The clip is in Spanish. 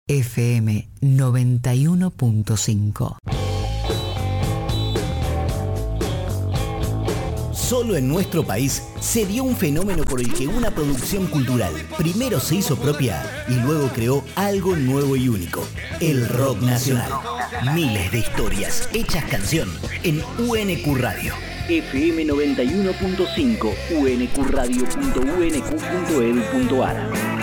FM 91.5. Solo en nuestro país se dio un fenómeno por el que una producción cultural primero se hizo propia y luego creó algo nuevo y único: el rock nacional. Miles de historias hechas canción en UNQ Radio. FM 91.5, unqradio.unq.edu.ar.